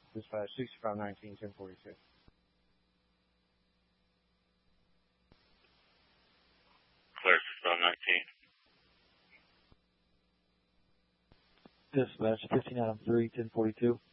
Dispatch 6519, 1042. Clear 6519. Dispatch 15 Adam 3, 1042.